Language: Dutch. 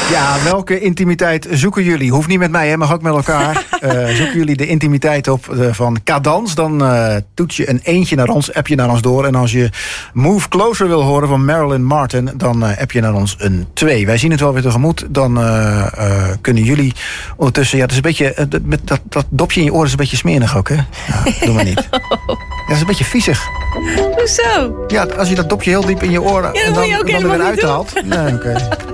Ja, welke intimiteit zoeken jullie? Hoeft niet met mij, hè, mag ook met elkaar. Zoeken jullie de intimiteit op van Cadans... dan toets je een eentje naar ons, app je naar ons door. En als je Move Closer wil horen van Marilyn Martin... dan app je naar ons een 2. Wij zien het wel weer tegemoet. Dan kunnen jullie ondertussen... Ja, het is een beetje, met dat dopje in je oren is een beetje smerig ook, hè? Ja, doe maar niet. Ja, dat is een beetje viezig. Hoezo? Ja, als je dat dopje heel diep in je oren... Ja, en dat moet je ook dan er helemaal weer niet doen. uithaalt. Nee, oké.